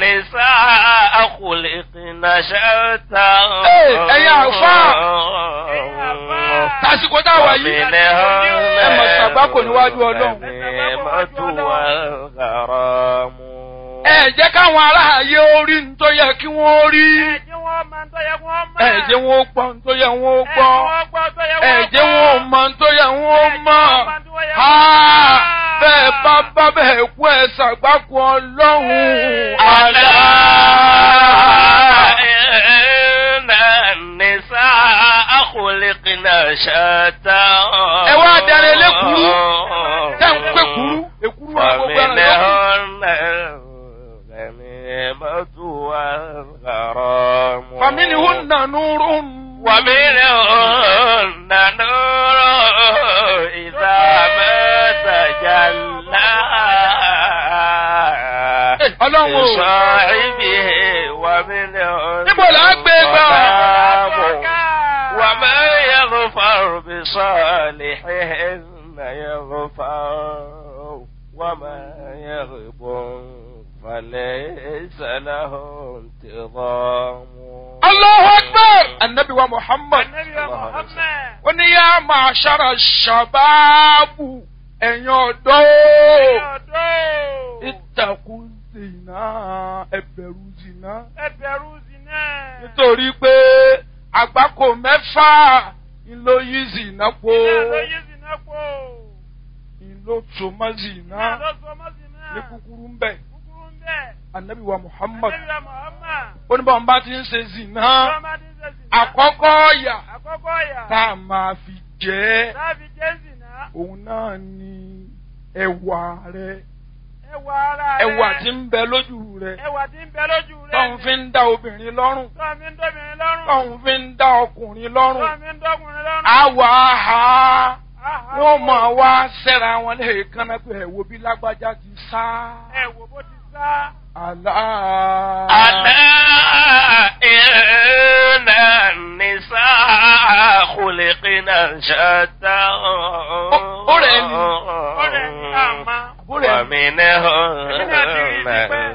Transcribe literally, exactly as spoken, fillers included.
النساء خلقنا شتى. ẹ̀yin àfáà tásìkò táwa yìí ẹ mọ̀ ṣàgbákò níwájú Ọlọ́run. ẹ jẹ́ káwọn aráàyè orí ń tó yẹ kí wọ́n rí. ẹ jẹ́ wọn ó gbọ́ ń tó yẹ wọ́n ó gbọ́. ẹ jẹ́ wọn ó mọ̀ ń tó yẹ wọ́n ó mọ̀. bẹ́ẹ̀ bá bá bẹ́ẹ̀ kú ẹ ṣàgbákò Ọlọ́run. àlá inna an-nisaa khuliqna shatta. ẹ wá darí elékuru tẹ́ ń pé kuru èkuru àwọn gbogbo ẹran lọ́kùnrin. فمنهن نور ومنهن نور إذا ما تجلى لصاحبه ومنهن وما يغفر بصالحهن يغفر وما يغب فليس له انتظام. الله أكبر. النبي ومحمد وني يا معشر الشباب ẹ̀yin ọ̀dọ́ اتقوا الزنا ẹ bẹ̀rù zina. ẹ bẹ̀rù zina. nítorí pé àgbákò mẹ́fà ńlọ yí zina po. ńlọ yí zina po. ńlọ tó má zina. ńlọ tó má zina. ní kúkúrú ń bẹ. Ànábì wa Muhammad. Ànábì wa Muhammad. Ó ní báwọn bá ti ń ṣe zina. Àkọ́kọ́ ọ̀yà. Àkọ́kọ́ ọ̀yà. Tá a máa fi jẹ́. Tá a fi jẹ́ zina. Òun náà ni ẹwà rẹ̀. Ẹwà ara rẹ̀. Ẹwà tí ń bẹ lójú rẹ̀. Ẹwà tí ń bẹ lójú rẹ̀. Tọ́hun fi ń dá obìnrin lọ́rùn. Tọ́hun fi ń dá obìnrin lọ́rùn. Tọ́hun fi ń dá ọkùnrin lọ́rùn. Tọ́hun fi ń dá ọkùnrin lọ́rùn. Àwa ha. Wọ́n máa wá sẹ́ra wọn lẹ́ẹ̀kan náà pé ẹ wo bí lágbájá ti sá. Ẹ wo bó ti sá. Àlá. Àlá inna an-nisaa khuliqna shatta. Ó rẹ̀ ni. Ó rẹ̀ ni àmà. Wa minhunna